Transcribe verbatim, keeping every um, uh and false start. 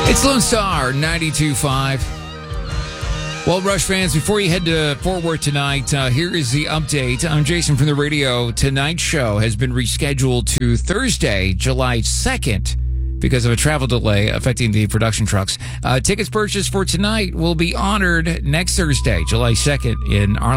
It's Lone Star ninety-two point five. Well, Rush fans, before you head to Fort Worth tonight, uh, here is the update. I'm Jason from the radio. Tonight's show has been rescheduled to Thursday, July second, because of a travel delay affecting the production trucks. Uh, tickets purchased for tonight will be honored next Thursday, July second, in Arlington.